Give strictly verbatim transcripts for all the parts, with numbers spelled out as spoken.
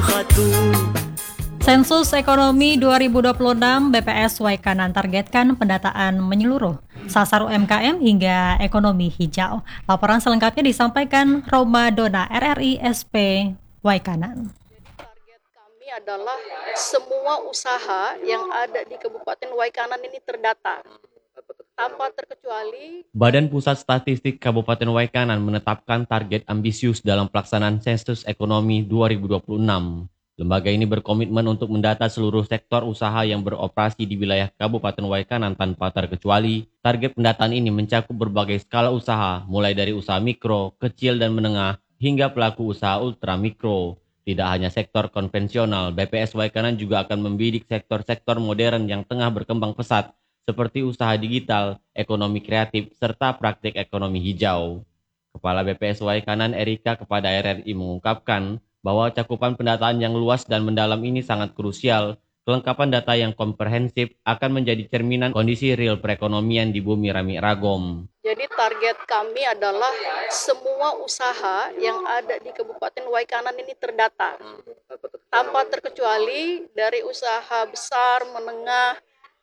Sensus Ekonomi dua ribu dua puluh enam B P S Waikanan targetkan pendataan menyeluruh, sasar U M K M hingga ekonomi hijau. Laporan selengkapnya disampaikan Roma Dona R R I S P Waikanan. Target kami adalah semua usaha yang ada di Kabupaten Waikanan ini terdata, tanpa terkecuali. Badan Pusat Statistik Kabupaten Waikanan menetapkan target ambisius dalam pelaksanaan Sensus Ekonomi dua ribu dua puluh enam. Lembaga ini berkomitmen untuk mendata seluruh sektor usaha yang beroperasi di wilayah Kabupaten Waikanan tanpa terkecuali. Target pendataan ini mencakup berbagai skala usaha, mulai dari usaha mikro, kecil dan menengah, hingga pelaku usaha ultra mikro. Tidak hanya sektor konvensional, B P S Waikanan juga akan membidik sektor-sektor modern yang tengah berkembang pesat, seperti usaha digital, ekonomi kreatif, serta praktik ekonomi hijau. Kepala B P S Waikanan Erika kepada R R I mengungkapkan bahwa cakupan pendataan yang luas dan mendalam ini sangat krusial. Kelengkapan data yang komprehensif akan menjadi cerminan kondisi real perekonomian di bumi Rami Ragom. Jadi target kami adalah semua usaha yang ada di Kabupaten Waikanan ini terdata, tanpa terkecuali dari usaha besar, menengah,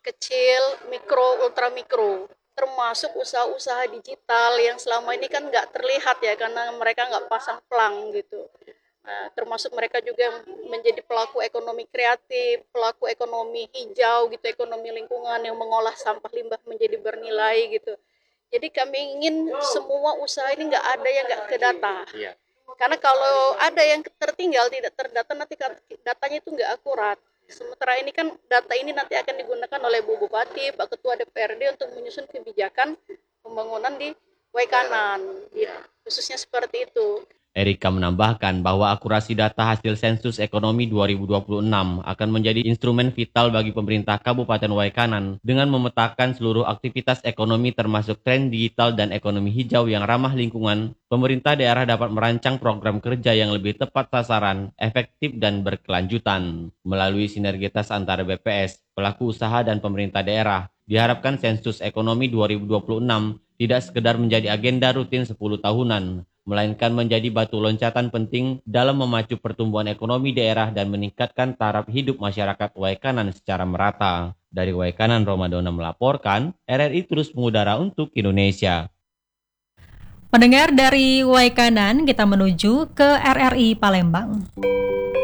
kecil, mikro, ultra mikro, termasuk usaha-usaha digital yang selama ini kan nggak terlihat ya, karena mereka nggak pasang pelang gitu. Nah, termasuk mereka juga menjadi pelaku ekonomi kreatif, pelaku ekonomi hijau gitu, ekonomi lingkungan yang mengolah sampah limbah menjadi bernilai gitu. Jadi kami ingin semua usaha ini nggak ada yang nggak kedata. Karena kalau ada yang tertinggal tidak terdata, nanti datanya itu nggak akurat. Sementara ini kan data ini nanti akan digunakan oleh Bu Bupati, Pak Ketua D P R D untuk menyusun kebijakan pembangunan di Waikanan, gitu. Khususnya seperti itu. Erika menambahkan bahwa akurasi data hasil Sensus Ekonomi dua ribu dua puluh enam akan menjadi instrumen vital bagi pemerintah Kabupaten Waikanan dengan memetakan seluruh aktivitas ekonomi termasuk tren digital dan ekonomi hijau yang ramah lingkungan. Pemerintah daerah dapat merancang program kerja yang lebih tepat sasaran, efektif dan berkelanjutan. Melalui sinergitas antara B P S, pelaku usaha dan pemerintah daerah, diharapkan Sensus Ekonomi dua ribu dua puluh enam tidak sekedar menjadi agenda rutin sepuluh tahunan, melainkan menjadi batu loncatan penting dalam memacu pertumbuhan ekonomi daerah dan meningkatkan taraf hidup masyarakat Waikanan secara merata. Dari Waikanan, Romadona melaporkan, R R I terus mengudara untuk Indonesia. Pendengar dari Waikanan, kita menuju ke R R I Palembang.